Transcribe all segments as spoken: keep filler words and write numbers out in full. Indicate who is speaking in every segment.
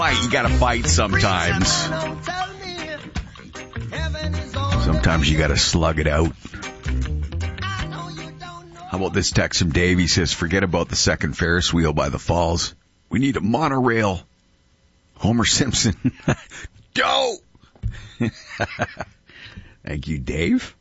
Speaker 1: Fight, you gotta fight sometimes. Sometimes you gotta slug it out. How about this text from Dave? He says, forget about the second Ferris wheel by the falls. We need a monorail. Homer Simpson. Go! Thank you, Dave.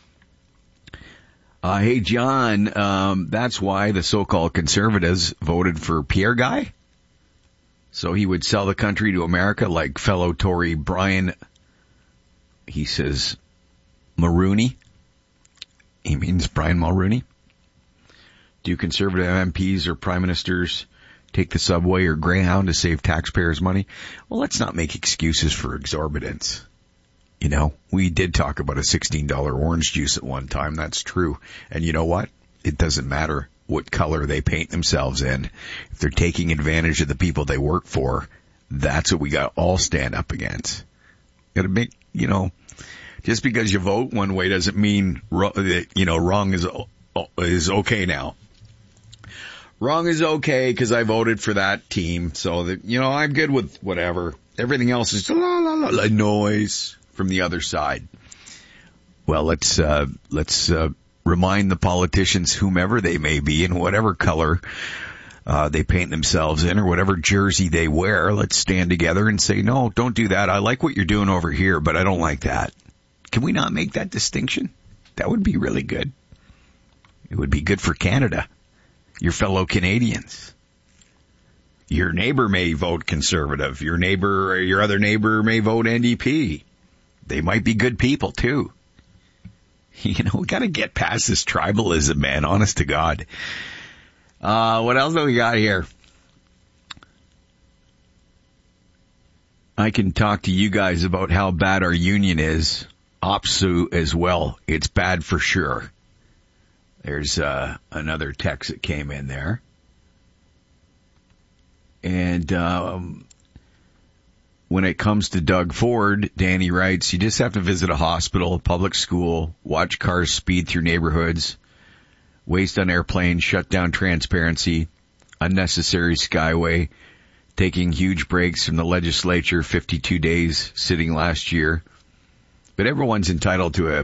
Speaker 1: Uh, hey, John, um, that's why the so-called conservatives voted for Pierre Guy. So he would sell the country to America like fellow Tory Brian, he says, Mulroney. He means Brian Mulroney. Do conservative M Ps or prime ministers take the subway or Greyhound to save taxpayers' money? Well, let's not make excuses for exorbitance. You know, we did talk about a sixteen dollars orange juice at one time. That's true. And you know what? It doesn't matter what color they paint themselves in. If they're taking advantage of the people they work for, that's what we got to all stand up against. Got to make, you know, just because you vote one way doesn't mean, that, you know, wrong is is okay now. Wrong is okay because I voted for that team. So that, you know, I'm good with whatever. Everything else is la la la la noise from the other side. Well, let's uh, let's uh, remind the politicians, whomever they may be, in whatever color uh, they paint themselves in or whatever jersey they wear. Let's stand together and say, no, don't do that. I like what you're doing over here, but I don't like that. Can we not make that distinction? That would be really good. It would be good for Canada. Your fellow Canadians. Your neighbor may vote Conservative. Your neighbor, your other neighbor may vote N D P. They might be good people too. You know, we gotta get past this tribalism, man. Honest to God. Uh, what else do we got here? I can talk to you guys about how bad our union is. OPSU as well. It's bad for sure. There's uh, another text that came in there. And um, when it comes to Doug Ford, Danny writes, you just have to visit a hospital, a public school, watch cars speed through neighborhoods, waste on airplanes, shut down transparency, unnecessary skyway, taking huge breaks from the legislature, fifty-two days sitting last year. But everyone's entitled to a